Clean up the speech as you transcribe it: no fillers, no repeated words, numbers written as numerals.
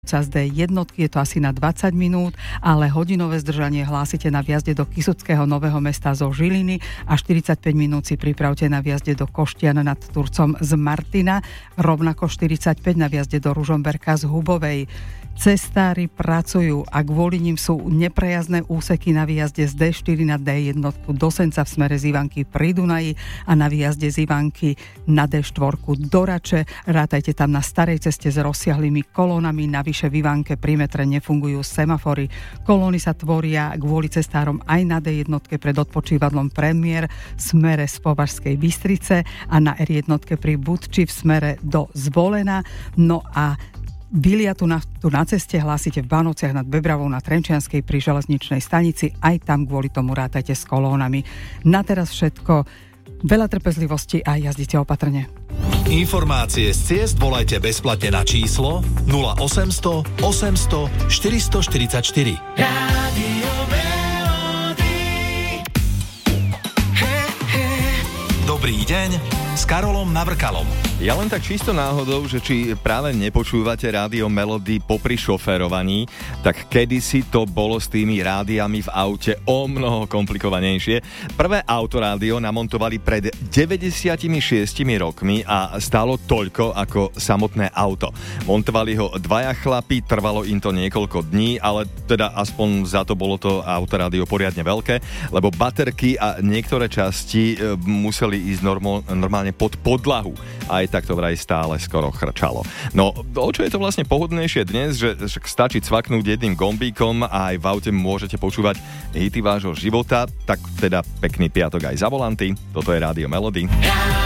z D1 je to asi na 20 minút, ale hodinové zdržanie hlásite na vjazde do Kysuckého Nového Mesta zo Žiliny a 45 minút si pripravte na vjazde do Koštian nad Turcom z Martina, rovnako 45 na vjazde do Ružomberka z Hubovej. Cestári pracujú a kvôli nim sú neprejazdné úseky na výjazde z D4 na D1 do Senca v smere z Ivanky pri Dunaji a na výjazde z Ivanky na D4 do Rače. Rátajte tam na starej ceste s rozsiahlými kolónami, navyše v Ivanke pri metre nefungujú semafory. Kolóny sa tvoria kvôli cestárom aj na D1 pred odpočívadlom Premier v smere z Považskej Bystrice a na R1 pri Budči v smere do Zvolena. No a Bilia tu na ceste hlásite v Bánovciach nad Bebravou na Trenčianskej pri železničnej stanici, aj tam kvôli tomu rátajte s kolónami. Na teraz všetko, veľa trpezlivosti a jazdite opatrne. Informácie z ciest volajte bezplatne na číslo 0800 800 444. Rádio Melody. Dobrý deň s Karolom Navrkalom. Ja len tak čisto náhodou, že či práve nepočúvate Rádio Melody popri šoférovaní, tak kedysi to bolo s tými rádiami v aute o mnoho komplikovanejšie. Prvé autorádio namontovali pred 96 rokmi a stálo toľko ako samotné auto. Montovali ho dvaja chlapi, trvalo im to niekoľko dní, ale teda aspoň za to bolo to autorádio poriadne veľké, lebo baterky a niektoré časti museli ísť normálne pod podlahu. Aj tak to vraj stále skoro chrčalo. No, o čo je to vlastne pohodlnejšie dnes, že stačí cvaknúť jedným gombíkom a aj v aute môžete počúvať hity vášho života, tak teda pekný piatok aj za volanty. Toto je Rádio Melody.